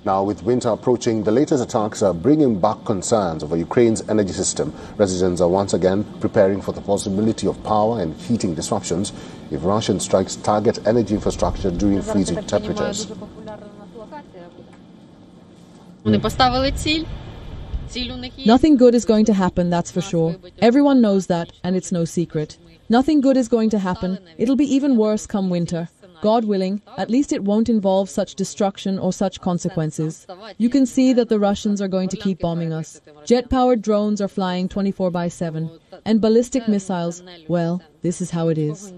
Now, with winter approaching, the latest attacks are bringing back concerns over Ukraine's energy system. Residents are once again preparing for the possibility of power and heating disruptions if Russian strikes target energy infrastructure during freezing temperatures. Nothing good is going to happen, that's for sure. Everyone knows that, and it's no secret. Nothing good is going to happen. It'll be even worse come winter. God willing, at least it won't involve such destruction or such consequences. You can see that the Russians are going to keep bombing us. Jet-powered drones are flying 24/7. And ballistic missiles, well, this is how it is.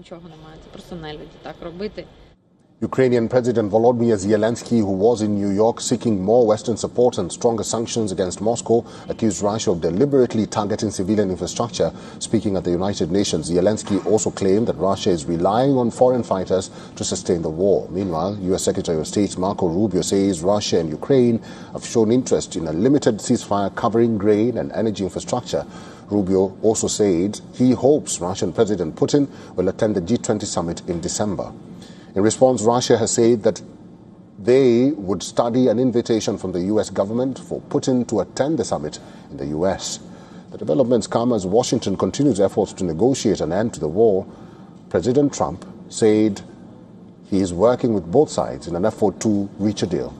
Ukrainian President Volodymyr Zelensky, who was in New York seeking more Western support and stronger sanctions against Moscow, accused Russia of deliberately targeting civilian infrastructure. Speaking at the United Nations, Zelensky also claimed that Russia is relying on foreign fighters to sustain the war. Meanwhile, U.S. Secretary of State Marco Rubio says Russia and Ukraine have shown interest in a limited ceasefire covering grain and energy infrastructure. Rubio also said he hopes Russian President Putin will attend the G20 summit in December. In response, Russia has said that they would study an invitation from the U.S. government for Putin to attend the summit in the U.S. The developments come as Washington continues efforts to negotiate an end to the war. President Trump said he is working with both sides in an effort to reach a deal.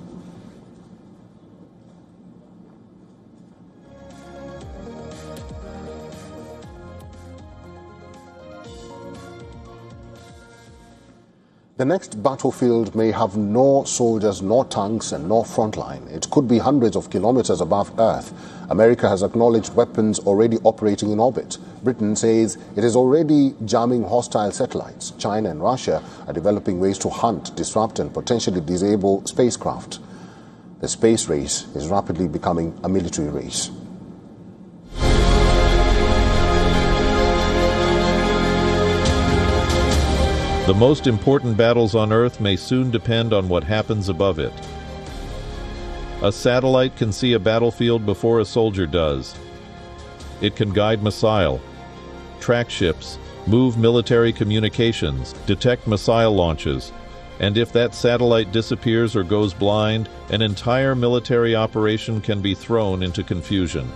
The next battlefield may have no soldiers, nor tanks, and no front line. It could be hundreds of kilometers above Earth. America has acknowledged weapons already operating in orbit. Britain says it is already jamming hostile satellites. China and Russia are developing ways to hunt, disrupt, and potentially disable spacecraft. The space race is rapidly becoming a military race. The most important battles on Earth may soon depend on what happens above it. A satellite can see a battlefield before a soldier does. It can guide missile, track ships, move military communications, detect missile launches, and if that satellite disappears or goes blind, an entire military operation can be thrown into confusion.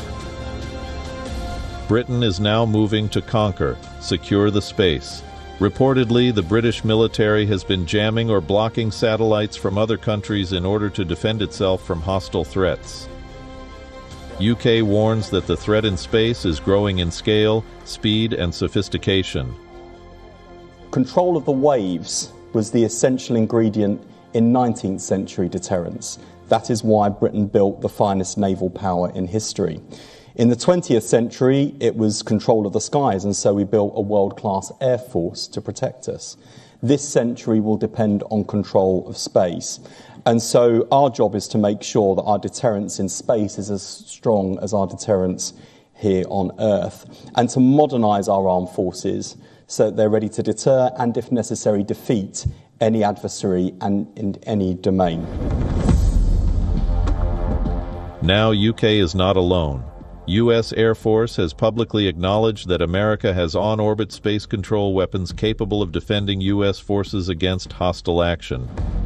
Britain is now moving to conquer, secure the space. Reportedly, the British military has been jamming or blocking satellites from other countries in order to defend itself from hostile threats. UK warns that the threat in space is growing in scale, speed, and sophistication. Control of the waves was the essential ingredient in 19th century deterrence. That is why Britain built the finest naval power in history. In the 20th century, it was control of the skies, and so we built a world-class air force to protect us. This century will depend on control of space. And so our job is to make sure that our deterrence in space is as strong as our deterrence here on Earth, and to modernise our armed forces so that they're ready to deter and, if necessary, defeat any adversary and in any domain. Now UK is not alone. U.S. Air Force has publicly acknowledged that America has on-orbit space control weapons capable of defending U.S. forces against hostile action.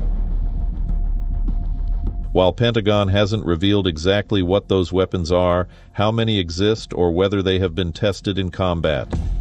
While Pentagon hasn't revealed exactly what those weapons are, how many exist, or whether they have been tested in combat.